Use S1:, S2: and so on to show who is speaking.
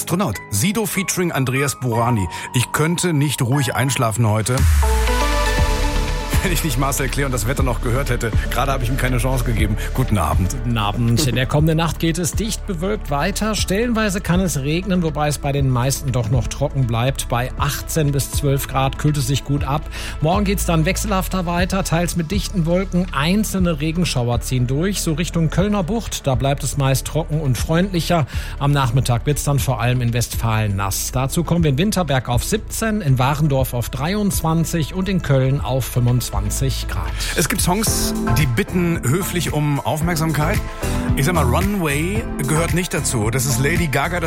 S1: Astronaut. Sido featuring Andreas Burani. Ich könnte nicht ruhig einschlafen heute, wenn ich nicht Marcel Klähr und das Wetter noch gehört hätte. Gerade habe ich ihm keine Chance gegeben. Guten Abend.
S2: Guten Abend. In der kommenden Nacht geht es dicht bewölkt weiter. Stellenweise kann es regnen, wobei es bei den meisten doch noch trocken bleibt. Bei 18 bis 12 Grad kühlt es sich gut ab. Morgen geht es dann wechselhafter weiter, teils mit dichten Wolken. Einzelne Regenschauer ziehen durch, so Richtung Kölner Bucht. Da bleibt es meist trocken und freundlicher. Am Nachmittag wird es dann vor allem in Westfalen nass. Dazu kommen wir in Winterberg auf 17, in Warendorf auf 23 und in Köln auf 25 Grad.
S1: Es gibt Songs, die bitten höflich um Aufmerksamkeit. Ich sag mal, Runway gehört nicht dazu. Das ist Lady Gaga.